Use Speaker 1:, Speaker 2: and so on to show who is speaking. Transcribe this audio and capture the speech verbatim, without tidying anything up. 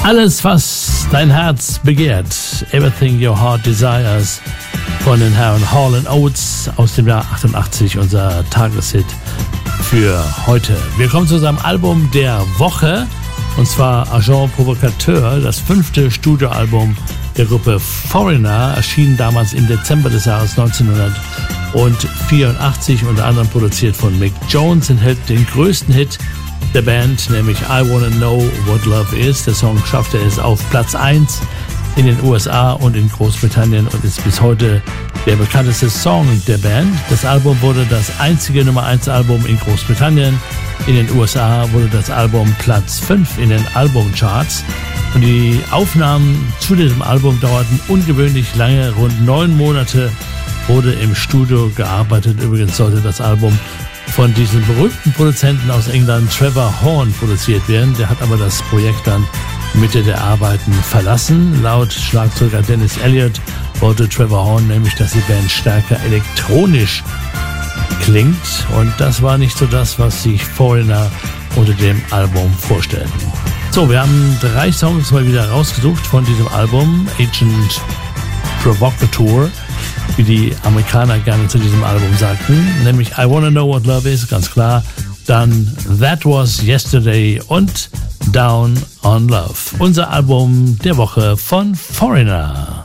Speaker 1: Alles, was dein Herz begehrt, Everything Your Heart Desires, von den Herren Hall and Oates aus dem Jahr achtundachtzig, unser Tageshit für heute. Wir kommen zu seinem Album der Woche, und zwar Agent Provocateur, das fünfte Studioalbum der Gruppe Foreigner, erschien damals im Dezember des Jahres neunzehnhundertvierundachtzig, unter anderem produziert von Mick Jones, enthält den größten Hit der Band, nämlich I Wanna Know What Love Is. Der Song schaffte es auf Platz eins in den U S A und in Großbritannien und ist bis heute der bekannteste Song der Band. Das Album wurde das einzige Nummer eins Album in Großbritannien. In den U S A wurde das Album Platz fünf in den Albumcharts. Und die Aufnahmen zu diesem Album dauerten ungewöhnlich lange, rund neun Monate wurde im Studio gearbeitet. Übrigens sollte das Album von diesem berühmten Produzenten aus England, Trevor Horn, produziert werden. Der hat aber das Projekt dann Mitte der Arbeiten verlassen. Laut Schlagzeuger Dennis Elliott wollte Trevor Horn nämlich, dass die Band stärker elektronisch klingt. Und das war nicht so das, was sich Foreigner unter dem Album vorstellten. So, wir haben drei Songs mal wieder rausgesucht von diesem Album. Agent Provocateur, wie die Amerikaner gerne zu diesem Album sagten, nämlich I Wanna Know What Love Is, ganz klar, dann That Was Yesterday und Down on Love. Unser Album der Woche von Foreigner.